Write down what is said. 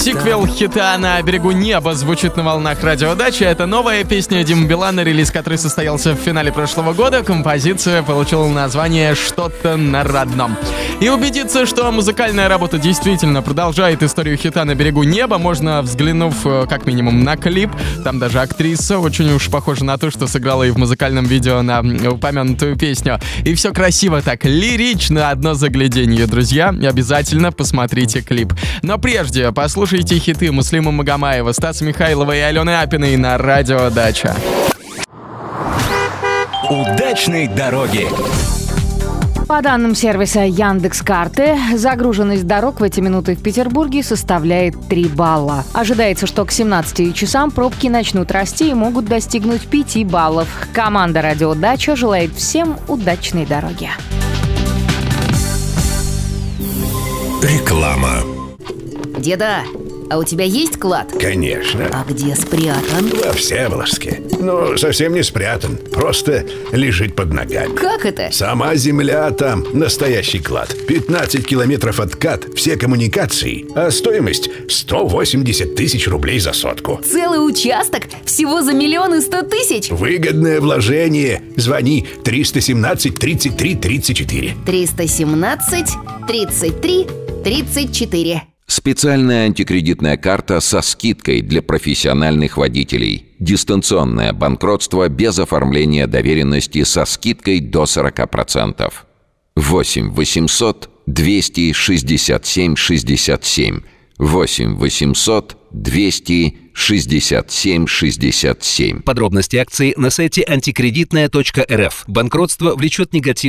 Сиквел хита «На берегу неба» звучит на волнах радиодачи. Это новая песня Димы Билана, релиз которой состоялся в финале прошлого года. Композиция получила название «Что-то на родном». И убедиться, что музыкальная работа действительно продолжает историю хита «На берегу неба», можно, взглянув как минимум на клип. Там даже актриса очень уж похожа на то, что сыграла и в музыкальном видео на упомянутую песню. И все красиво так, лирично, одно загляденье, друзья. Обязательно посмотрите клип. Но прежде послушайте хиты Муслима Магомаева, Стаса Михайлова и Алены Апиной на Радио Дача. Удачной дороги! По данным сервиса Яндекс.Карты, загруженность дорог в эти минуты в Петербурге составляет 3 балла. Ожидается, что к 17 часам пробки начнут расти и могут достигнуть 5 баллов. Команда «Радио Дача» желает всем удачной дороги. Реклама. Деда, а у тебя есть клад? Конечно. А где спрятан? Во Всеволожске. Но совсем не спрятан. Просто лежит под ногами. Как это? Сама земля там. Настоящий клад. 15 километров откат, все коммуникации. А стоимость 180 тысяч рублей за сотку. Целый участок? Всего за 1 100 000? Выгодное вложение. Звони 317 33 34. 317 33 34. Специальная антикредитная карта со скидкой для профессиональных водителей. Дистанционное банкротство без оформления доверенности со скидкой до 40%. 8 800 267 67. 8 800 267 67. Подробности акции на сайте антикредитная.рф. Банкротство влечет негативные